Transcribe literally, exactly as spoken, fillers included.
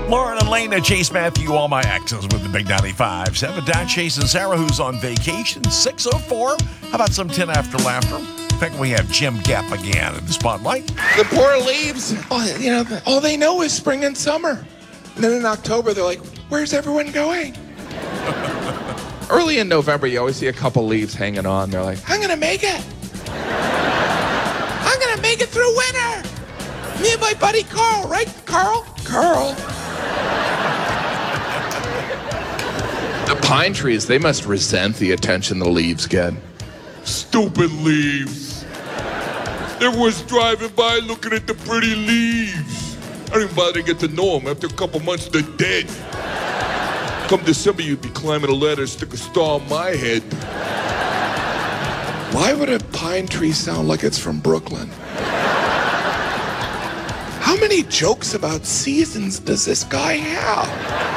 Lauren and Lena, Chase Matthew, all my exes with the big ninety-five seven. Don, Chase, and Sarah, who's on vacation. six oh four. How about some ten after laughter? In fact, we have Jim Gap again in the spotlight. The poor leaves, oh, you know, all they know is spring and summer. And then in October, they're like, where's everyone going? Early in November, you always see a couple leaves hanging on. They're like, I'm going to make it. I'm going to make it through winter. Me and my buddy Carl, right, Carl? Carl. The pine trees, they must resent the attention the leaves get. Stupid leaves. Everyone's driving by looking at the pretty leaves. I don't even bother to get to know them. After a couple months, they're dead. Come December, you'd be climbing a ladder, stick a star on my head. Why would a pine tree sound like it's from Brooklyn? How many jokes about seasons does this guy have?